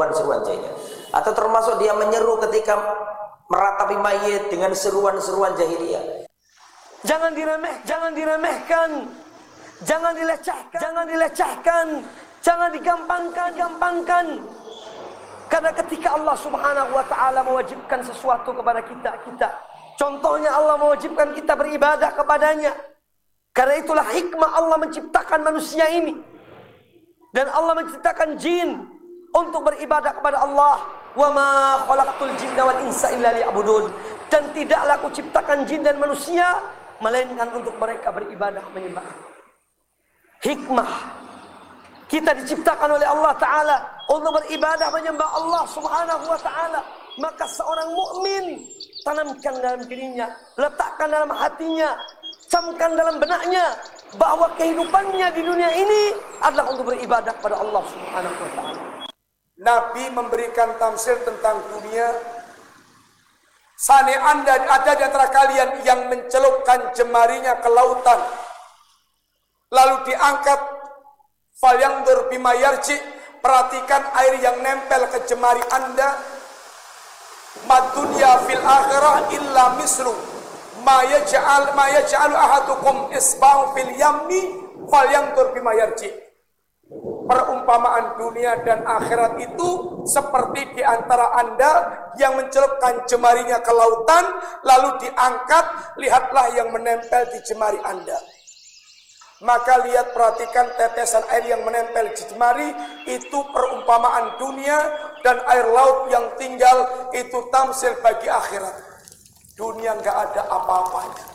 seruan-seruan jahiliyah. Atau termasuk dia menyeru ketika meratapi mayit dengan seruan-seruan jahiliyah. Jangan diremehkan, jangan dilecehkan, jangan digampangkan. Karena ketika Allah Subhanahu wa taala mewajibkan sesuatu kepada kita, contohnya Allah mewajibkan kita beribadah kepadanya. Karena itulah hikmah Allah menciptakan manusia ini. Dan Allah menciptakan jin untuk beribadah kepada Allah. Wa ma khalaqtul jinna wal insa illa liya'budun. Dan tidaklah aku ciptakan jin dan manusia melainkan untuk mereka beribadah menyembah. Hikmah. Kita diciptakan oleh Allah Ta'ala untuk beribadah menyembah Allah Subhanahu wa Ta'ala. Maka seorang mukmin tanamkan dalam dirinya, letakkan dalam hatinya, camkan dalam benaknya bahwa kehidupannya di dunia ini adalah untuk beribadah pada Allah Subhanahu wa taala. Nabi memberikan tamsil tentang dunia. Seandainya Anda ada di antara kalian yang mencelupkan jemarinya ke lautan, lalu diangkat, falyanzur bima yarji, perhatikan air yang nempel ke jemari Anda. Madunya fil akhirah illa mislu ma yaj'alu ahadukum isba'u fil yammi falyanzur bima yarji. Perumpamaan dunia dan akhirat itu seperti di antara Anda yang mencelupkan jemarinya ke lautan lalu diangkat, lihatlah yang menempel di jemari Anda. Maka lihat, perhatikan tetesan air yang menempel di jemari, itu perumpamaan dunia, dan air laut yang tinggal itu tamsil bagi akhirat. Dunia nggak ada apa-apanya.